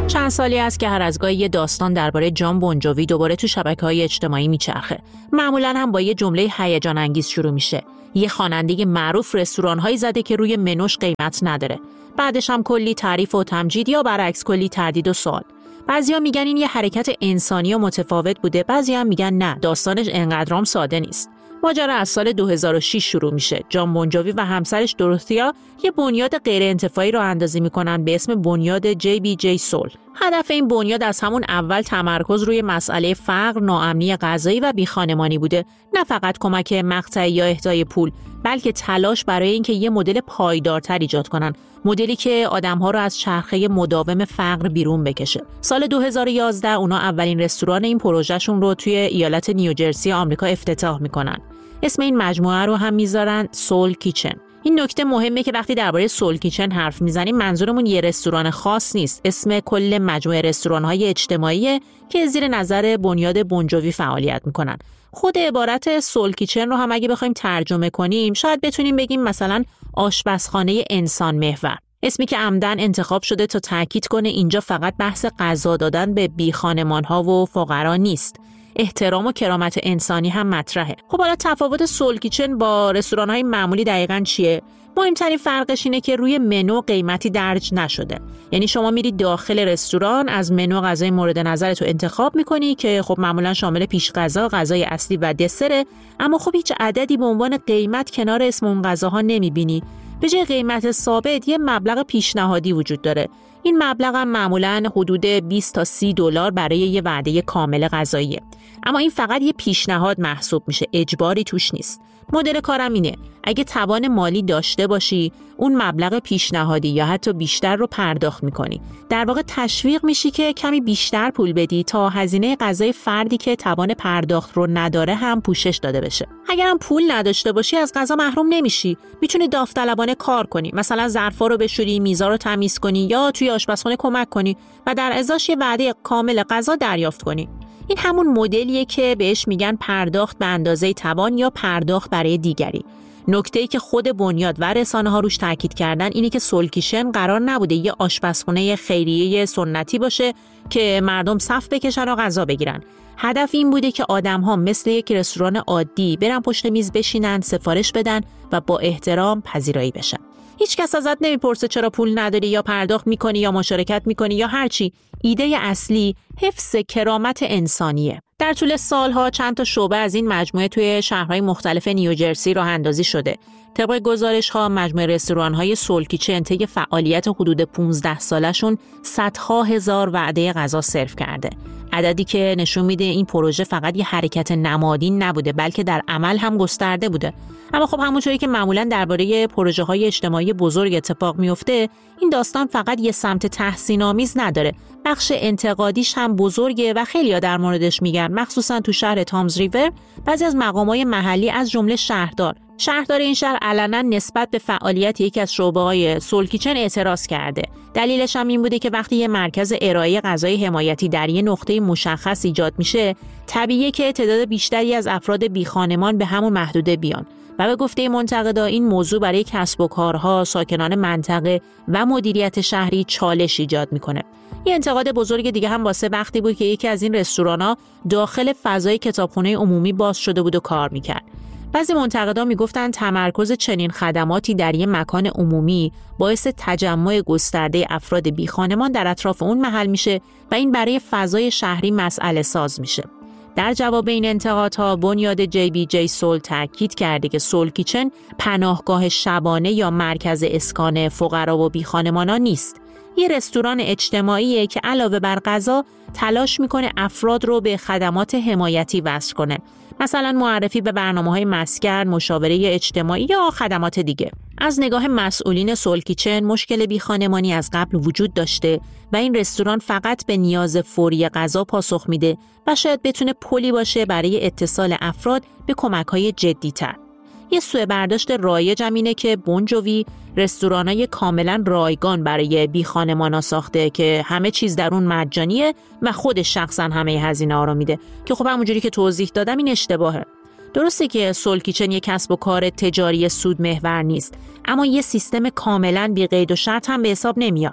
چند سالی است که هر از گاهی یه داستان درباره جان بونجوی دوباره تو شبکه‌های اجتماعی میچرخه. معمولاً هم با یه جمله هیجان انگیز شروع میشه. یه خواننده معروف رستوران‌هایی زده که روی منوش قیمت نداره. بعدش هم کلی تعریف و تمجید یا برعکس کلی تردید و سوال. بعضیا میگن این یه حرکت انسانی و متفاوت بوده، بعضیا هم میگن نه، داستانش انقدرام ساده نیست. ماجرا از سال 2006 شروع میشه. جان بونجوی و همسرش دوروتیا یه بنیاد غیر انتفاعی رو اندازی میکنن به اسم بنیاد JBJ سول. هدف این بنیاد از همون اول تمرکز روی مسئله فقر، ناامنی غذایی و بیخانمانی بوده، نه فقط کمک مقطعی یا اهدای پول، بلکه تلاش برای اینکه یه مدل پایدارتر ایجاد کنن، مدلی که آدم‌ها رو از چرخه مداوم فقر بیرون بکشه. سال 2011 اونا اولین رستوران این پروژهشون رو توی ایالت نیوجرسی آمریکا افتتاح میکنن. اسم این مجموعه رو هم میذارن سول کیچن. این نکته مهمه که وقتی درباره سول کیچن حرف میزنیم منظورمون یه رستوران خاص نیست. اسم کل مجموعه رستوران‌های اجتماعی که زیر نظر بنیاد بونجوی فعالیت میکنن. خود عبارت سول کیچن رو هم اگه بخوایم ترجمه کنیم شاید بتونیم بگیم مثلا آشپزخانه انسان محور. اسمی که عمدن انتخاب شده تا تاکید کنه اینجا فقط بحث غذا دادن به بیخانمان‌ها و فقرا نیست. احترام و کرامت انسانی هم مطرحه. خب حالا تفاوت سول کیچن با رستوران‌های معمولی دقیقاً چیه؟ مهمترین فرقش اینه که روی منو قیمتی درج نشده. یعنی شما میری داخل رستوران، از منو غذای مورد نظرت رو انتخاب میکنی که خب معمولاً شامل پیش غذا، غذای اصلی و دسره، اما خب هیچ عددی به عنوان قیمت کنار اسم اون غذاها نمیبینی. به جای قیمت ثابت یه مبلغ پیشنهادی وجود داره. این مبلغ هم معمولاً حدود 20 تا 30 دلار برای یه وعده کامل غذاییه. اما این فقط یه پیشنهاد محسوب میشه، اجباری توش نیست. مدل کارم اینه، اگه توان مالی داشته باشی، اون مبلغ پیشنهادی یا حتی بیشتر رو پرداخت میکنی. در واقع تشویق میشی که کمی بیشتر پول بدی تا هزینه غذای فردی که توان پرداخت رو نداره هم پوشش داده بشه. اگر هم پول نداشته باشی از غذا محروم نمیشی. میتونی داوطلبانه کار کنی، مثلا ظرفا رو بشوری، میزا رو تمیز کنی یا توی آشپزخونه کمک کنی و در ازاش یه وعده کامل غذا دریافت کنی. این همون مدلیه که بهش میگن پرداخت به اندازه توان یا پرداخت برای دیگری. نکته‌ای که خود بنیاد و رسانه‌ها روش تاکید کردن اینه که سول کیچن قرار نبوده یه آشپزخونه خیریه سنتی باشه که مردم صف بکشن و غذا بگیرن. هدف این بوده که آدم‌ها مثل یک رستوران عادی برن پشت میز بشینن، سفارش بدن و با احترام پذیرایی بشن. هیچ کس ازت نمیپرسه چرا پول نداری یا پرداخت میکنی یا مشارکت میکنی یا هرچی. ایده اصلی حفظ کرامت انسانیه. در طول سالها چند تا شعبه از این مجموعه توی شهرهای مختلف نیوجرسی راه اندازی شده. طبق گزارش‌ها مجموعه رستوران‌های سول کیچن طی فعالیت حدود 15 سالشون صدها هزار وعده غذا سرو کرده. عددی که نشون میده این پروژه فقط یه حرکت نمادین نبوده بلکه در عمل هم گسترده بوده. اما خب همونطوری که معمولاً درباره پروژه‌های اجتماعی بزرگ اتفاق میفته، این داستان فقط یه سمت تحسین‌آمیز نداره. بخش انتقادیش هم بزرگه و خیلی‌ها در موردش میگن، مخصوصاً تو شهر تامز ریور. بعضی از مقامات محلی از جمله شهردار این شهر علنا نسبت به فعالیت یکی از شعبه‌های سول کیچن اعتراض کرده. دلیلش هم این بوده که وقتی یه مرکز ارائه غذای حمایتی در یه نقطه مشخص ایجاد میشه، طبیعیه که تعداد بیشتری از افراد بیخانمان به همون محدوده بیان. و به گفته منتقدا این موضوع برای کسب و کارها، ساکنان منطقه و مدیریت شهری چالش ایجاد میکنه. یه انتقاد بزرگ دیگه هم واسه وقتی بود که یکی از این رستوران‌ها داخل فضای کتابخونه عمومی باز شده بود و کار میکرد. بعضی منتقدا میگفتن تمرکز چنین خدماتی در یک مکان عمومی باعث تجمع گسترده افراد بیخانمان در اطراف اون محل میشه و این برای فضای شهری مسئله ساز میشه. در جواب این انتقادها بنیاد JBJ سول تاکید کرده که سول کیچن پناهگاه شبانه یا مرکز اسکان فقرا و بیخانمانان نیست. یه رستوران اجتماعیه که علاوه بر غذا تلاش میکنه افراد رو به خدمات حمایتی وصل کنه. مثلا معرفی به برنامه‌های مسکن، مشاوره اجتماعی یا خدمات دیگه. از نگاه مسئولین سول کیچن مشکل بیخانمانی از قبل وجود داشته و این رستوران فقط به نیاز فوری غذا پاسخ میده و شاید بتونه پلی باشه برای اتصال افراد به کمک‌های جدی‌تر. یه سوء برداشت رایج هم اینه که بونجوی رستورانای کاملا رایگان برای بیخانمانا ساخته که همه چیز در اون مجانیه و خودش شخصا همه هزینه ها رو میده که خب همونجوری که توضیح دادم این اشتباهه. درسته که سول کیچن یک کسب و کار تجاری سود محور نیست، اما یه سیستم کاملا بی قید و شرط هم به حساب نمیاد.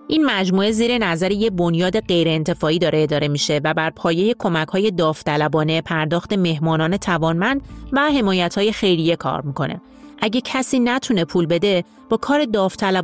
این مجموعه زیر نظر یک بنیاد غیرانتفاعی داره اداره میشه و بر پایه کمک‌های داوطلبانه، پرداخت مهمانان توانمند و حمایت‌های خیریه کار میکنه. اگه کسی نتونه پول بده، با کار داوطلبانه